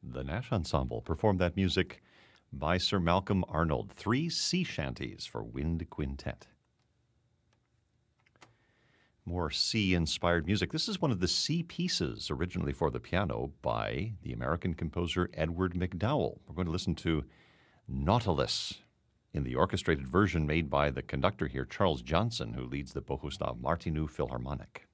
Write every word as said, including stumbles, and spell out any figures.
The Nash Ensemble performed that music by Sir Malcolm Arnold. Three sea shanties for wind quintet. More sea-inspired music. This is one of the sea pieces originally for the piano by the American composer Edward McDowell. We're going to listen to Nautilus in the orchestrated version made by the conductor here, Charles Johnson, who leads the Bohuslav Martinu Philharmonic.